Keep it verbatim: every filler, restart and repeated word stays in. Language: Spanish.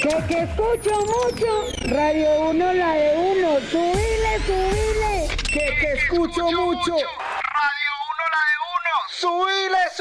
Que que escucho mucho, Radio Uno la de uno, subile, subile. Que que escucho mucho, Radio Uno la de uno, subile, subile.